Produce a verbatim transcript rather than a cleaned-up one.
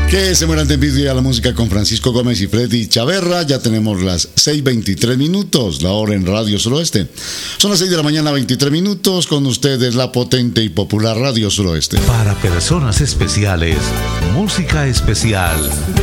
Que se mueran de envidia a la música con Francisco Gómez y Freddy Chaverra. Ya tenemos las seis veintitrés minutos, la hora en Radio Suroeste. Son las seis de la mañana, veintitrés minutos. Con ustedes la potente y popular Radio Suroeste. Para personas especiales, música especial.